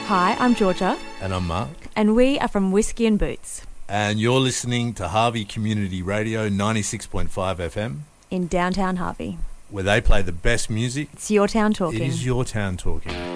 Hi, I'm Georgia. And I'm Mark. And we are from Whiskey and Boots. And you're listening to Harvey Community Radio 96.5 FM. In downtown Harvey. Where they play the best music. It's your town talking. It is your town talking.